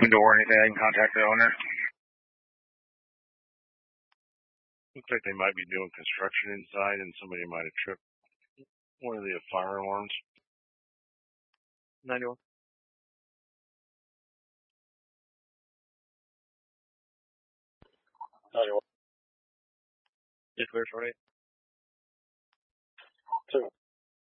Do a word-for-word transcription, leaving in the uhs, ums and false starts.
door or anything, I can contact the owner. Looks like they might be doing construction inside and somebody might have tripped one of the fire alarms. ninety-one. ninety-one. You're clear for eight. Two.